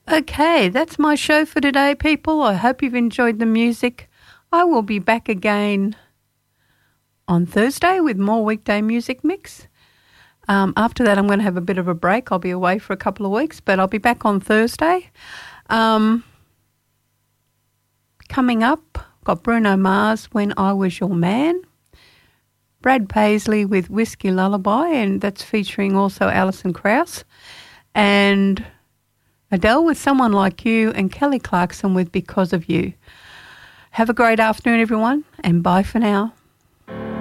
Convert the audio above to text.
Okay, that's my show for today, people. I hope you've enjoyed the music. I will be back again on Thursday with more weekday music mix. After that, I'm going to have a bit of a break. I'll be away for a couple of weeks, but I'll be back on Thursday. Coming up, got Bruno Mars, When I Was Your Man. Brad Paisley with Whiskey Lullaby, and that's featuring also Alison Krauss. And Adele with Someone Like You, and Kelly Clarkson with Because of You. Have a great afternoon, everyone, and bye for now.